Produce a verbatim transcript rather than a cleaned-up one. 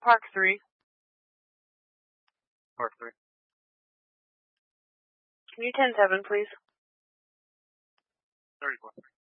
Park three. Park three. Can you ten seven, please? thirty-four.